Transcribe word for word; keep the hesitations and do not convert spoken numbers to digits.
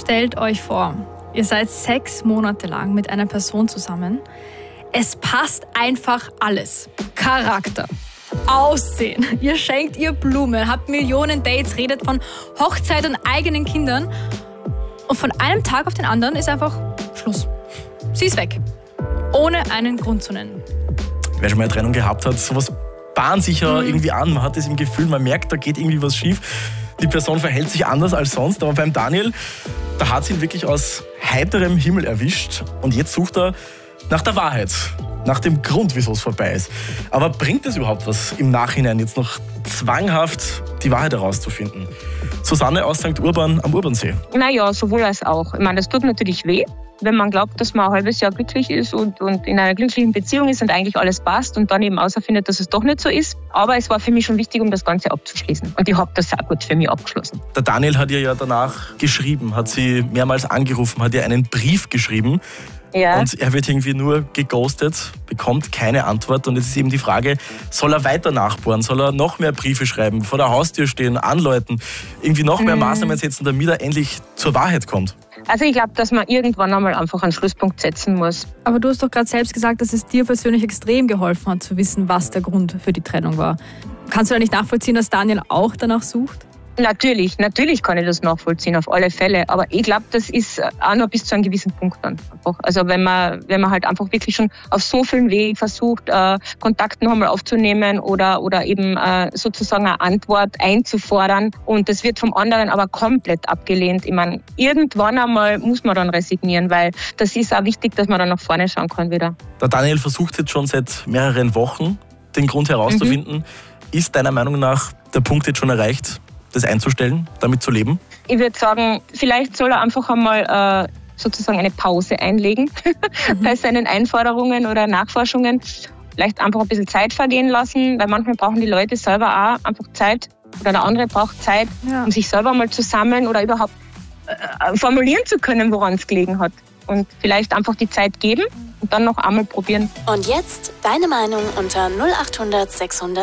stellt euch vor, ihr seid sechs Monate lang mit einer Person zusammen. Es passt einfach alles. Charakter, Aussehen, ihr schenkt ihr Blumen, habt Millionen Dates, redet von Hochzeit und eigenen Kindern. Und von einem Tag auf den anderen ist einfach Schluss. Sie ist weg. Ohne einen Grund zu nennen. Wer schon mal eine Trennung gehabt hat, sowas bahnt sich ja mhm. irgendwie an. Man hat das im Gefühl, man merkt, da geht irgendwie was schief. Die Person verhält sich anders als sonst. Aber beim Daniel, da hat sie ihn wirklich aus heiterem Himmel erwischt. Und jetzt sucht er nach der Wahrheit. Nach dem Grund, wieso es vorbei ist. Aber bringt es überhaupt was im Nachhinein, jetzt noch zwanghaft die Wahrheit herauszufinden? Susanne aus Sankt Urban am Urbansee. Naja, sowohl als auch. Ich meine, das tut natürlich weh, wenn man glaubt, dass man ein halbes Jahr glücklich ist und, und in einer glücklichen Beziehung ist und eigentlich alles passt und dann eben herausfindet, dass es doch nicht so ist. Aber es war für mich schon wichtig, um das Ganze abzuschließen. Und ich habe das sehr gut für mich abgeschlossen. Der Daniel hat ihr ja danach geschrieben, hat sie mehrmals angerufen, hat ihr einen Brief geschrieben. Ja. Und er wird irgendwie nur geghostet, bekommt keine Antwort. Und jetzt ist eben die Frage, soll er weiter nachbohren? Soll er noch mehr Briefe schreiben, vor der Haustür stehen, anläuten, irgendwie noch mehr Maßnahmen setzen, damit er endlich zur Wahrheit kommt? Also ich glaube, dass man irgendwann einmal einfach einen Schlusspunkt setzen muss. Aber du hast doch gerade selbst gesagt, dass es dir persönlich extrem geholfen hat, zu wissen, was der Grund für die Trennung war. Kannst du da nicht nachvollziehen, dass Daniel auch danach sucht? Natürlich, natürlich kann ich das nachvollziehen, auf alle Fälle. Aber ich glaube, das ist auch noch bis zu einem gewissen Punkt dann. Einfach. Also wenn man, wenn man halt einfach wirklich schon auf so vielen Wegen versucht, äh, Kontakt noch einmal aufzunehmen oder, oder eben äh, sozusagen eine Antwort einzufordern und das wird vom anderen aber komplett abgelehnt. Ich meine, irgendwann einmal muss man dann resignieren, weil das ist auch wichtig, dass man dann nach vorne schauen kann wieder. Der Daniel versucht jetzt schon seit mehreren Wochen, den Grund herauszufinden. Mhm. Ist deiner Meinung nach der Punkt jetzt schon erreicht, das einzustellen, damit zu leben? Ich würde sagen, vielleicht soll er einfach einmal äh, sozusagen eine Pause einlegen mhm. bei seinen Einforderungen oder Nachforschungen. Vielleicht einfach ein bisschen Zeit vergehen lassen, weil manchmal brauchen die Leute selber auch einfach Zeit oder der andere braucht Zeit, ja. um sich selber mal zu sammeln oder überhaupt äh, formulieren zu können, woran es gelegen hat. Und vielleicht einfach die Zeit geben und dann noch einmal probieren. Und jetzt deine Meinung unter null acht hundert sechshundert